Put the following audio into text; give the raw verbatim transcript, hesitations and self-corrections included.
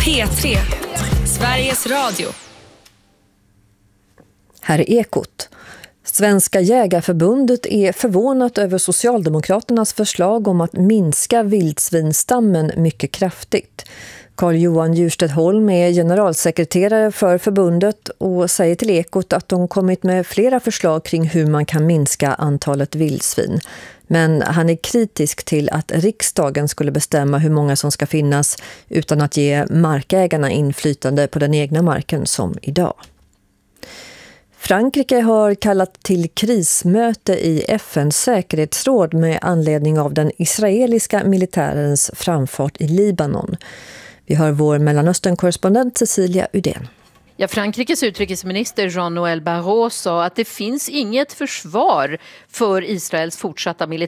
P tre, Sveriges Radio. Här är Ekot. Svenska jägarförbundet är förvånat över Socialdemokraternas förslag om att minska vildsvinstammen mycket kraftigt. Carl-Johan Djurstedt-Holm är generalsekreterare för förbundet och säger till Ekot att de kommit med flera förslag kring hur man kan minska antalet vildsvin. Men han är kritisk till att riksdagen skulle bestämma hur många som ska finnas utan att ge markägarna inflytande på den egna marken som idag. Frankrike har kallat till krismöte i F N:s säkerhetsråd med anledning av den israeliska militärens framfart i Libanon. Vi har vår Mellanöstern-korrespondent Cecilia Udén. Ja, Frankrikes utrikesminister Jean-Noël Barrot sa att det finns inget försvar för Israels fortsatta militär